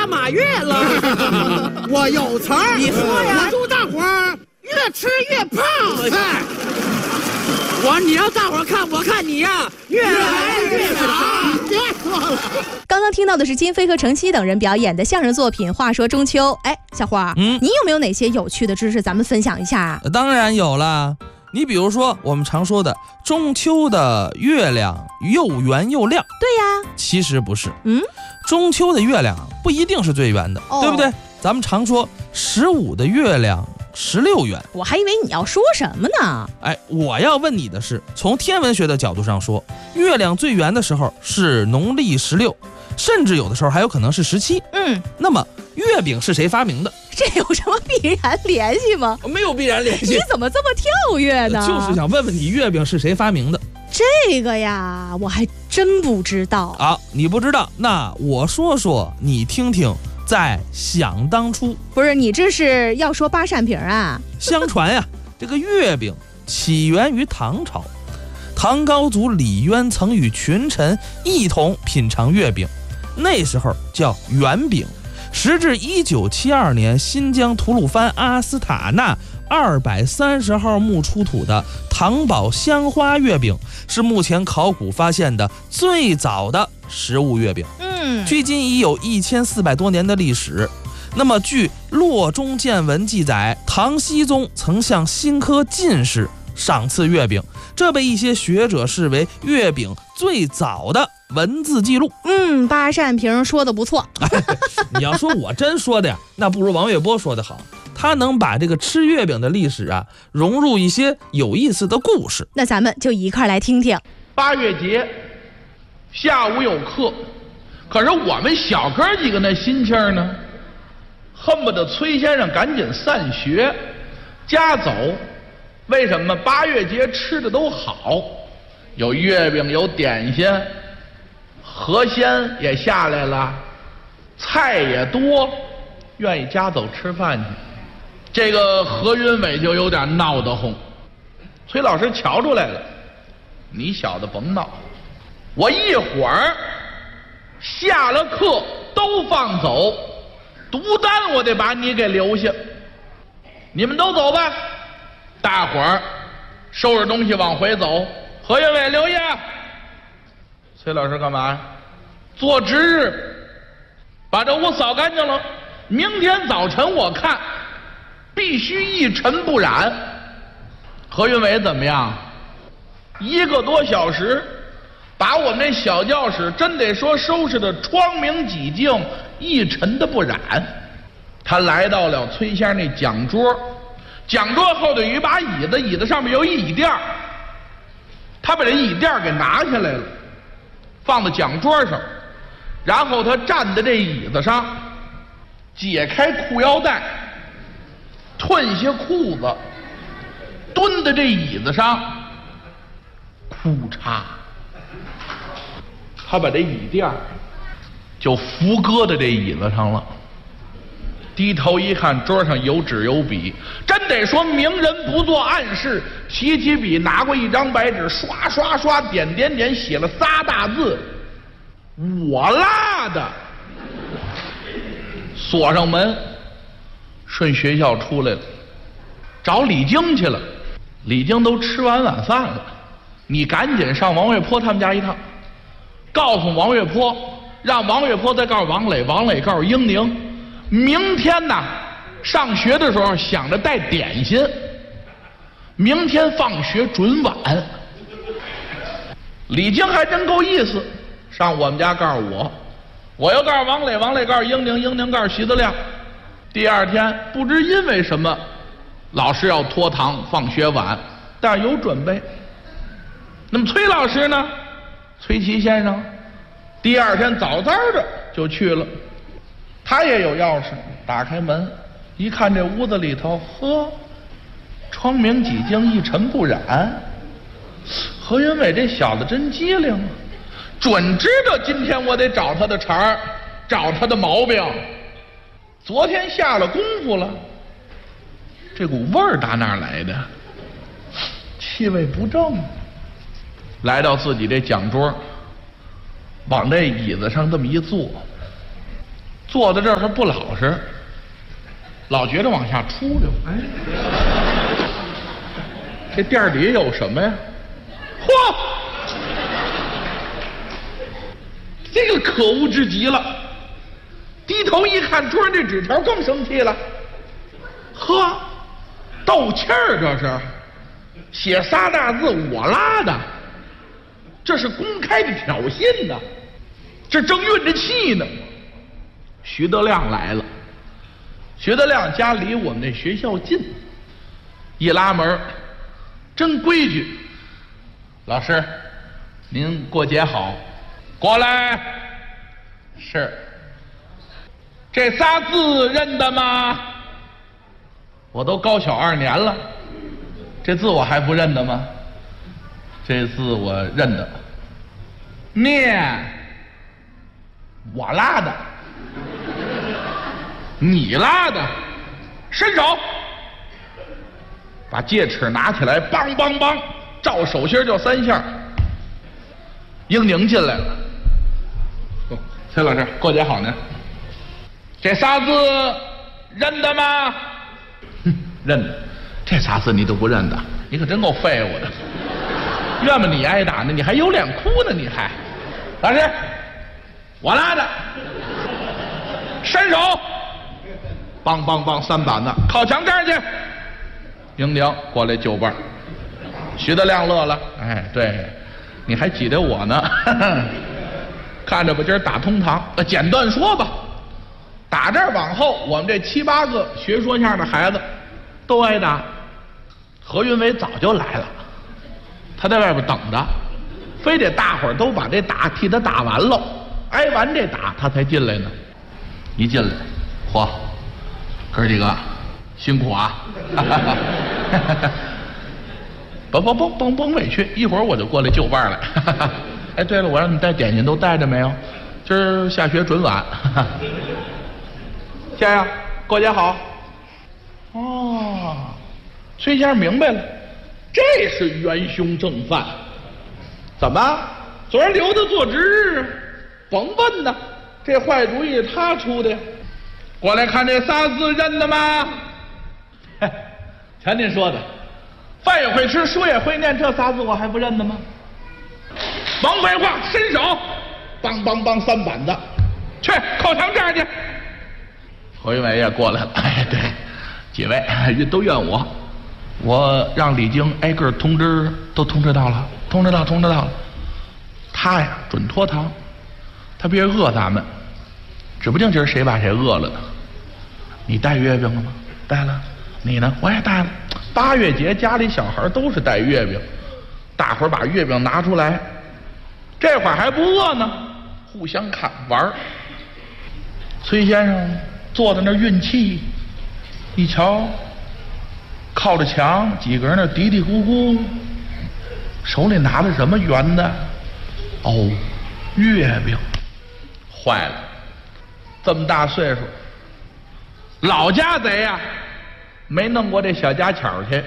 马月了。 我有词儿， 你说呀？ 我祝大伙儿越吃越胖。 你让大伙儿看，我看你呀，越来越长。 别说了。 刚刚听到的是金飞和程曦等人表演的相声作品《话说中秋》。哎，小花，你有没有哪些有趣的知识，咱们分享一下啊？ 当然有啦。你比如说我们常说的中秋的月亮又圆又亮， 对呀， 其实不是。中秋的月亮不一定是最圆的，对不对？咱们常说15的月亮16圆， 我还以为你要说什么呢？ 哎，我要问你的是，从天文学的角度上说，月亮最圆的时候是农历16，甚至有的时候还有可能是17。那么月饼是谁发明的？ 这有什么必然联系吗？ 没有必然联系。 你怎么这么跳跃呢？ 就是想问问你，月饼是谁发明的？ 这个呀，我还真不知道。 好，你不知道，那我说说，你听听。在想当初， 不是你这是要说八扇屏啊？ 相传呀，这个月饼起源于唐朝，唐高祖李渊曾与群臣一同品尝月饼，那时候叫圆饼。时至1972年，新疆吐鲁番阿斯塔纳230号墓出土的唐宝香花月饼，是目前考古发现的最早的食物月饼。距今已有1400多年的历史。那么据洛中见闻记载，唐僖宗曾向新科进士赏赐月饼，这被一些学者视为月饼最早的文字记录。 八扇屏说的不错。 你要说我真说的呀，那不如王月波说的好，他能把这个吃月饼的历史啊融入一些有意思的故事。 那咱们就一块来听听。 8月节下午有课，可是我们小哥几个那心情呢，恨不得崔先生赶紧散学家走。为什么？8月节吃的都好，有月饼，有点心，河鲜也下来了，菜也多，愿意家走吃饭去。这个何云伟就有点闹得慌，崔老师瞧出来了，你小子甭闹，我一会儿下了课都放走，独单我得把你给留下。你们都走吧，大伙儿收拾东西往回走。何云伟留下。崔老师干嘛？做值日，把这屋扫干净了，明天早晨我看必须一尘不染。何云伟怎么样？1个多小时把我们这小教室真得说收拾的窗明几净，一尘的不染。他来到了崔先生那讲桌，讲桌后头有一把椅子，椅子上面有一椅垫，他把这椅垫给拿下来了，放在讲桌上，然后他站在这椅子上，解开裤腰带，褪下裤子，蹲在这椅子上，哭嚓，他把这椅垫就扶搁在这椅子上了。低头一看，桌上有纸有笔，真得说明人不做暗事，提起笔拿过一张白纸，刷刷刷点点点写了仨大字：我拉的。锁上门，顺学校出来了，找李菁去了。李菁都吃完晚饭了，你赶紧上王月坡他们家一趟，告诉王月坡，让王月坡再告诉王磊，王磊告诉英宁，明天呐上学的时候想着带点心，明天放学准晚。李菁还真够意思，上我们家告诉我又告诉王磊，王磊告诉英宁，英宁告诉徐德亮。第二天不知因为什么，老师要拖堂，放学晚，但是有准备。那么崔老师呢？崔琦先生第二天早早的就去了，他也有钥匙，打开门一看，这屋子里头，呵，窗明几净，一尘不染。何云伟这小子真机灵啊，准知道今天我得找他的茬儿，找他的毛病。昨天下了功夫了，这股味儿打哪儿来的？气味不正。来到自己这讲桌，往这椅子上这么一坐坐在这儿还不老实，老觉得往下出溜。哎，这垫底有什么呀？嚯，这个可恶至极了！低头一看桌上这纸条，更生气了。呵，斗气儿，这是写仨大字我拉的，这是公开的挑衅呢。这正运着气呢，徐德亮来了。徐德亮家离我们这学校近，一拉门，真规矩。老师，您过节好。过来。是。这仨字认得吗？我都高小2年了，这字我还不认得吗？这字我认得。念我拉的，你拉的，伸手，把戒尺拿起来，梆梆梆，照手心就3下。英宁进来了，崔老师过节好呢。这仨字认得吗？认得。这仨字你都不认得，你可真够废物的。怨不你挨打呢，你还有脸哭呢？你还，老师，我拉的，伸手，梆梆梆3板子，靠墙这儿去。英宁过来就班。徐德亮乐了，哎，对，你还挤得我呢。看着吧，今儿打通堂。简短说吧，打这儿往后，我们这7、8个学说相声的孩子都挨打。何云伟早就来了，他在外边等着，非得大伙儿都把这打替他打完喽，挨完这打他才进来呢。一进来，嚯，哥几个辛苦啊！甭委屈，一会儿我就过来就班来。哎，对了，我让你带点心都带着没有？今儿下学准晚。先生，过节好。哦，崔先生明白了，这是元凶正犯。怎么？昨儿留他做值日？甭问呐，这坏主意是他出的呀。过来看这仨字认得吗？嘿，瞧您说的，饭也会吃，书也会念，这仨字我还不认得吗？甭废话，伸手，梆梆梆3板子，去靠墙这儿去。何云伟也过来了。哎，对，几位都怨我让李菁挨个通知，都通知到了，通知到了。他呀准拖堂，他别饿咱们，指不定今儿谁把谁饿了呢。你带月饼了吗？带了。你呢？我也带了。8月节家里小孩都是带月饼，大伙儿把月饼拿出来，这会儿还不饿呢，互相看玩儿。崔先生坐在那儿运气，一瞧，靠着墙，几个人那嘀嘀咕咕，手里拿的什么圆的？哦，月饼。坏了，这么大岁数，老家贼呀，没弄过这小家巧去。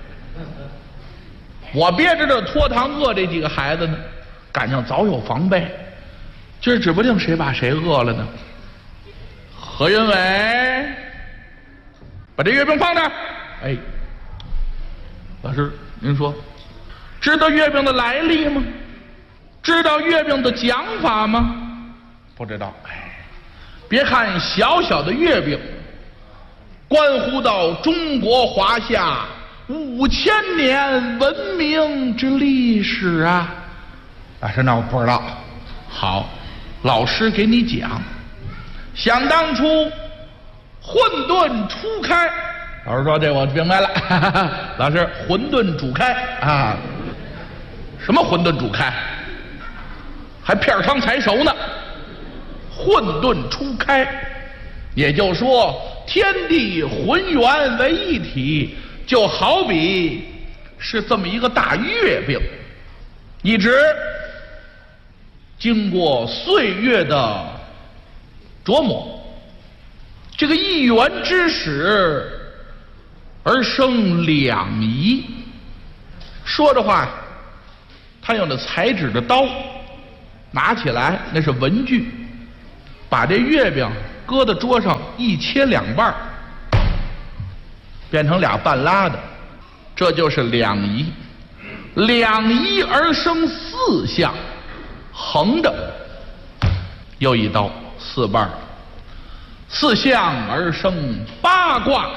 我憋着这拖堂饿这几个孩子呢，感情早有防备，今儿指不定谁把谁饿了呢。何云伟，把这月饼放这儿。哎，老师，您说，知道月饼的来历吗？知道月饼的讲法吗？不知道。哎，别看小小的月饼，关乎到中国华夏5000年文明之历史啊！老师，那我不知道。好，老师给你讲。想当初，混沌初开。老师说这我明白了。老师，混沌煮开啊？什么混沌煮开？还片汤才熟呢。混沌初开，也就是说天地浑元为一体，就好比是这么一个大月饼，一直经过岁月的琢磨，这个一元之始而生两仪。说着话，他用的裁纸的刀拿起来，那是文具，把这月饼搁到桌上一切两半，变成俩半拉的，这就是两仪。两仪而生四象，横着又一刀四瓣，四象而生八卦。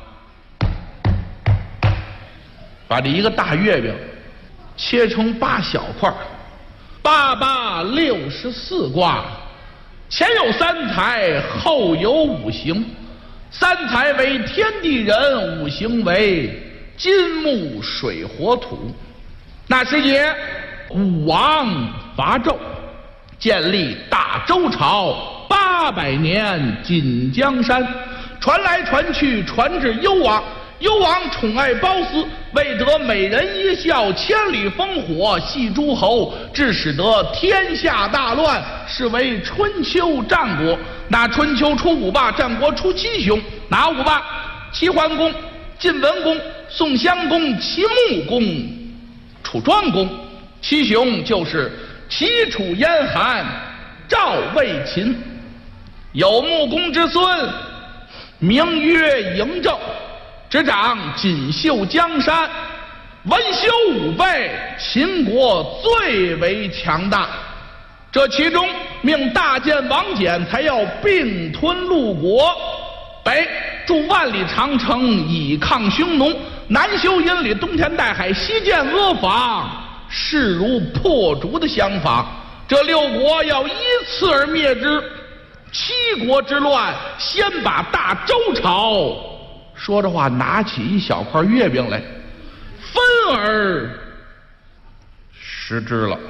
把这一个大月饼切成8小块，8八64卦，前有3才，后有5行。3才为天地人，5行为金木水火土。那时节，武王伐纣，建立大周朝，800年锦江山，传来传去，传至幽王。幽王宠爱褒姒，为得美人一笑，千里烽火戏诸侯，致使得天下大乱，是为春秋战国。那春秋出5霸，战国出7雄。哪5霸？齐桓公、晋文公、宋襄公、齐穆公、楚庄公。7雄就是齐、楚、燕、韩、赵、魏、秦。有穆公之孙，名曰嬴政，执掌锦绣江山，文修武备，秦国最为强大。这其中命大建王翦才要并吞陆国，北筑万里长城以抗匈奴，南修阴里，东填代海，西建阿房，势如破竹的相仿。这6国要依次而灭之。7国之乱，先把大周朝，说着话拿起一小块月饼来，分而食之了。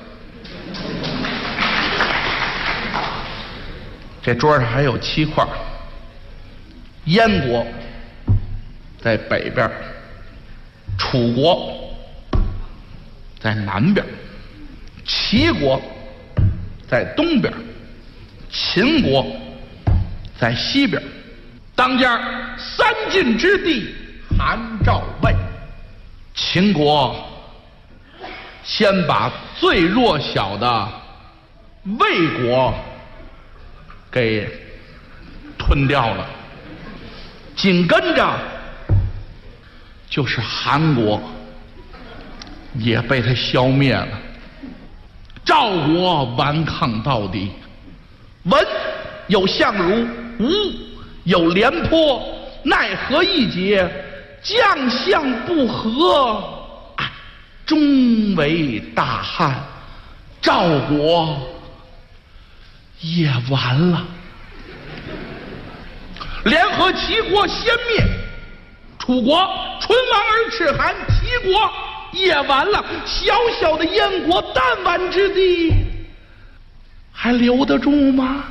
这桌上还有7块。燕国在北边，楚国在南边，齐国在东边，秦国在西边。当间3晋之地，韩赵魏。秦国先把最弱小的魏国给吞掉了，紧跟着就是韩国，也被他消灭了。赵国顽抗到底，文有相如，武有廉颇，奈何一节，将相不和，终为大汉。赵国也完了。联合齐国先灭楚国，唇亡而齿寒，齐国也完了。小小的燕国弹丸之地，还留得住吗？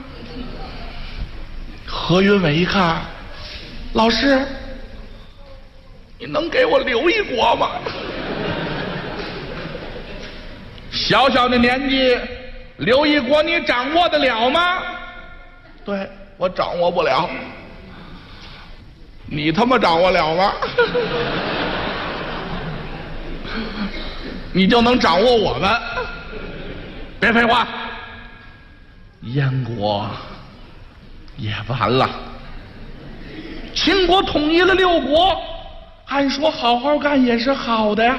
何云伟一看，老师，你能给我留一国吗？小小的年纪留一国，你掌握得了吗？对，我掌握不了。你他妈掌握了吗？你就能掌握我们？别废话，燕国也完了。秦国统一了6国，按说好好干也是好的呀。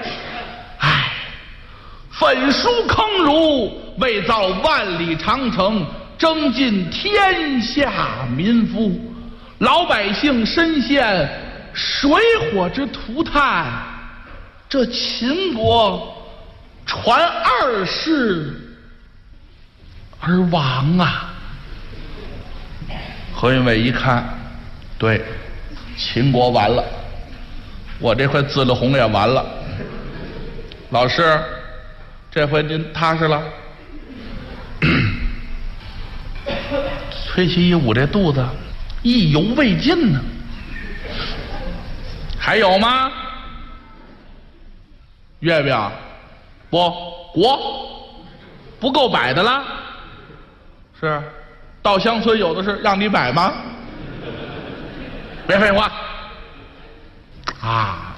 焚书坑儒，为造万里长城，征尽天下民夫。老百姓深陷水火之涂炭，这秦国传2世而亡啊！何云伟一看，对，秦国完了，我这块字了红也完了。老师，这回您踏实了。崔琦一捂这肚子，意犹未尽呢。还有吗？月饼不国不够摆的了？是，到乡村有的是让你摆吗？别废话啊！